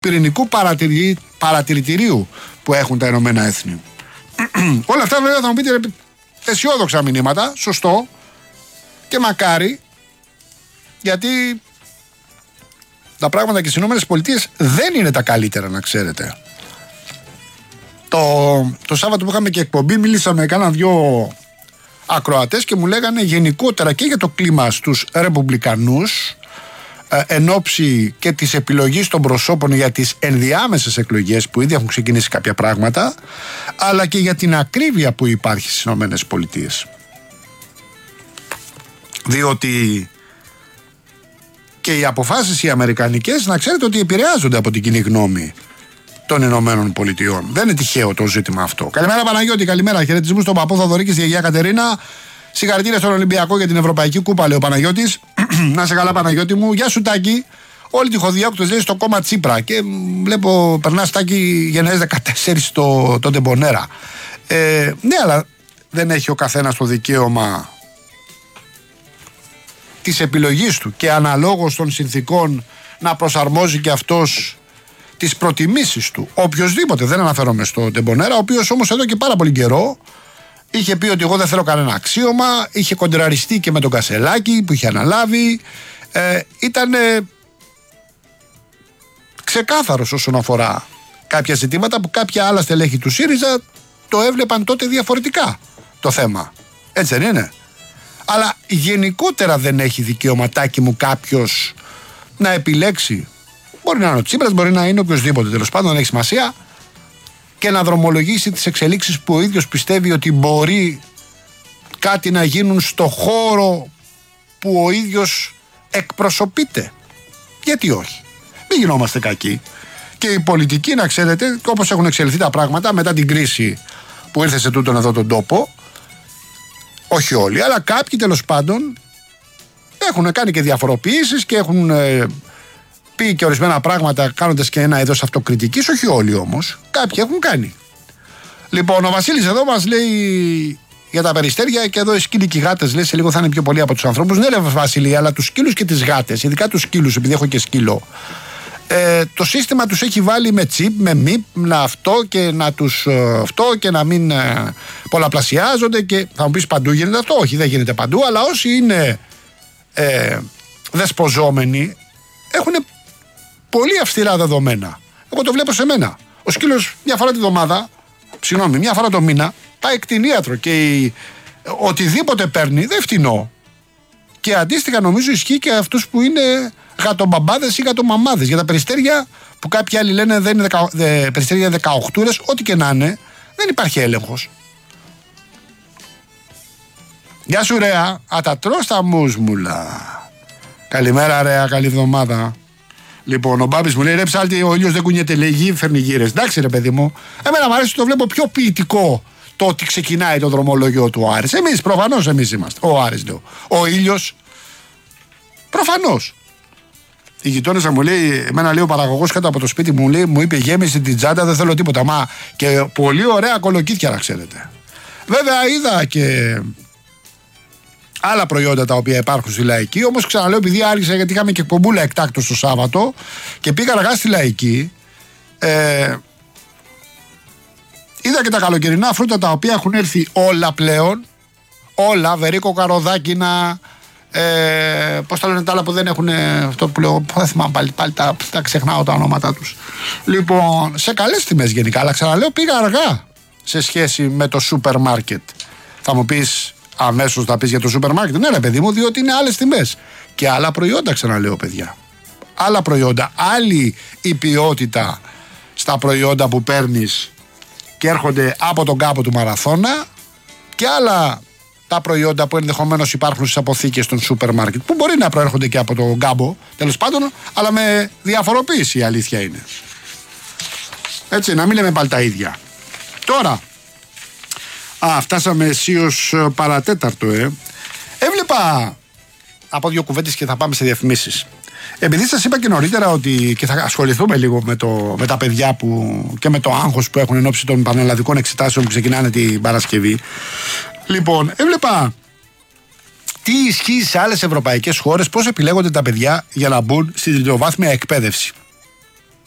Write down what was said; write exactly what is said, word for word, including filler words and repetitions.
πυρηνικού παρατηρη... παρατηρητηρίου που έχουν τα Ηνωμένα Έθνη. Όλα αυτά βέβαια θα μου πείτε αισιόδοξα μηνύματα, σωστό, και μακάρι, γιατί τα πράγματα και στις Ηνωμένες Πολιτείες δεν είναι τα καλύτερα, να ξέρετε. Το, το Σάββατο που είχαμε και εκπομπή, μίλησαμε με κάνα δυο ακροατές και μου λέγανε γενικότερα και για το κλίμα στους Ρεπουμπλικανούς ε, εν ώψη και της επιλογής των προσώπων για τις ενδιάμεσες εκλογές που ήδη έχουν ξεκινήσει κάποια πράγματα, αλλά και για την ακρίβεια που υπάρχει στις Ηνωμένες Πολιτείες. Διότι και οι αποφάσεις οι αμερικανικές, να ξέρετε ότι επηρεάζονται από την κοινή γνώμη των Ηνωμένων Πολιτειών. Δεν είναι τυχαίο το ζήτημα αυτό. Καλημέρα Παναγιώτη, καλημέρα. Χαιρετισμούς στον παππού Θοδωρή και στη γιαγιά Κατερίνα. Συγχαρητήρια στον Ολυμπιακό για την Ευρωπαϊκή Κούπα, λέει ο Παναγιώτης. Να σε καλά, Παναγιώτη μου. Γεια σου, Τάκη. Όλοι τυχοδιώκτες λέει στο κόμμα Τσίπρα. Και βλέπω, περνά Τάκη γενναίες δεκατέσσερα στο, το Τεμπονέρα. Ε, ναι, αλλά δεν έχει ο καθένας το δικαίωμα της επιλογής του και αναλόγως των συνθήκων να προσαρμόζει και αυτός τις προτιμήσεις του. Οποιοσδήποτε, δεν αναφέρομαι στο Τεμπονέρα, ο οποίος όμως εδώ και πάρα πολύ καιρό είχε πει ότι εγώ δεν θέλω κανένα αξίωμα, είχε κοντραριστεί και με τον Κασελάκη που είχε αναλάβει, ε, ήταν ε, ξεκάθαρος όσον αφορά κάποια ζητήματα που κάποια άλλα στελέχη του ΣΥΡΙΖΑ το έβλεπαν τότε διαφορετικά το θέμα. Έτσι δεν είναι? Αλλά γενικότερα δεν έχει δικαιωματάκι μου κάποιος να επιλέξει. Μπορεί να είναι ο Τσίπρας, μπορεί να είναι οποιοδήποτε, τέλος πάντων, δεν έχει σημασία, και να δρομολογήσει τις εξελίξεις που ο ίδιος πιστεύει ότι μπορεί κάτι να γίνουν στο χώρο που ο ίδιος εκπροσωπείται. Γιατί όχι? Μην γινόμαστε κακοί. Και οι πολιτικοί, να ξέρετε, όπως έχουν εξελιχθεί τα πράγματα μετά την κρίση που ήρθε σε τούτον εδώ τον τόπο, όχι όλοι, αλλά κάποιοι τέλος πάντων έχουν κάνει και διαφοροποιήσεις και έχουν ε, πει και ορισμένα πράγματα κάνοντας και ένα είδος αυτοκριτικής, όχι όλοι όμως, κάποιοι έχουν κάνει. Λοιπόν, ο Βασίλης εδώ μας λέει για τα Περιστέρια και εδώ οι σκύλοι και οι γάτες, λέει σε λίγο θα είναι πιο πολλοί από τους ανθρώπους. Ναι, λέει Βασίλη, αλλά τους σκύλους και τις γάτες, ειδικά τους σκύλους, επειδή έχω και σκύλο, ε, το σύστημα τους έχει βάλει με τσιπ, με μιπ, να αυτό και να τους ε, αυτό και να μην ε, πολλαπλασιάζονται, και θα μου πεις παντού γίνεται αυτό? Όχι, δεν γίνεται παντού, αλλά όσοι είναι ε, δεσποζόμενοι έχουν πολύ αυστηρά δεδομένα. Εγώ το βλέπω σε μένα. Ο σκύλος μια φορά τη βδομάδα, συγγνώμη, μια φορά το μήνα πάει κτηνίατρο και η, οτιδήποτε παίρνει δεν φτηνό. Και αντίστοιχα νομίζω ισχύει και αυτούς που είναι γατομπαμπάδες ή γατομαμάδες. Για τα περιστέρια που κάποιοι άλλοι λένε δεν είναι δεκα, δε, περιστέρια δεκαοκτούρες, ό,τι και να είναι, δεν υπάρχει έλεγχος. Γεια σου Ρέα, α τα τρως τα μουσμουλα. Καλημέρα Ρέα, καλή εβδομάδα. Λοιπόν, ο Μπάμπης μου λέει ρε ψάλτη, ο ήλιος δεν κουνιέται, λέει γη, φέρνει γύρες. Εντάξει ρε παιδί μου, εμένα μου αρέσει, το βλέπω πιο ποιητικό το ότι ξεκινάει το δρομολόγιο του ο Άρης. Εμείς, προφανώς εμείς είμαστε. Ο Άρης λέω. Ο ήλιος, προφανώς. Η γειτόνισσα μου λέει, εμένα λέει ο παραγωγός κάτω από το σπίτι μου, λέει, μου είπε γέμισε την τσάντα, δεν θέλω τίποτα. Μα και πολύ ωραία κολοκύθια να ξέρετε. Βέβαια είδα και άλλα προϊόντα τα οποία υπάρχουν στη Λαϊκή, όμως ξαναλέω, επειδή άρχισα, γιατί είχαμε και εκπομπούλα εκτάκτως το Σάββατο και πήγα αργά στη Λαϊκή, ε, είδα και τα καλοκαιρινά φρούτα τα οποία έχουν έρθει όλα πλέον, όλα, βερίκο, καροδάκινα, ε, πώς τα λένε τα άλλα που δεν έχουν, αυτό που λέω, δεν θυμάμαι πάλι, πάλι τα, τα ξεχνάω τα ονόματά τους. Λοιπόν, σε καλές τιμές γενικά, αλλά ξαναλέω πήγα αργά σε σχέση με το σούπερ μάρκετ. Θα μου πεις αμέσως θα πεις για το σούπερ μάρκετ. Ναι ρε παιδί μου, διότι είναι άλλες τιμές και άλλα προϊόντα, ξαναλέω παιδιά. Άλλα προϊόντα, άλλη η ποιότητα στα προϊόντα που παίρνεις και έρχονται από τον κάπο του Μαραθώνα, και άλλα τα προϊόντα που ενδεχομένως υπάρχουν στις αποθήκες των σούπερ μάρκετ, που μπορεί να προέρχονται και από τον κάμπο, τέλος πάντων, αλλά με διαφοροποίηση, η αλήθεια είναι. Έτσι, να μην λέμε πάλι τα ίδια. Τώρα, α, φτάσαμε αισίως παρατέταρτο, ε. Έβλεπα από δύο κουβέντες και θα πάμε σε διαφημίσεις. Επειδή σας είπα και νωρίτερα ότι και θα ασχοληθούμε λίγο με, το, με τα παιδιά που, και με το άγχος που έχουν εν ώψη των πανελλαδικών εξετάσεων που ξεκινάνε την Παρασκευή. Λοιπόν, έβλεπα τι ισχύει σε άλλες ευρωπαϊκές χώρες, πώς επιλέγονται τα παιδιά για να μπουν στην τριτοβάθμια εκπαίδευση.